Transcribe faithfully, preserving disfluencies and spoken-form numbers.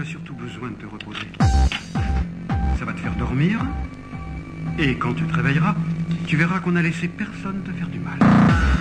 surtout besoin de te reposer. Ça va te faire dormir. Et quand tu te réveilleras, tu verras qu'on n'a laissé personne te faire du mal.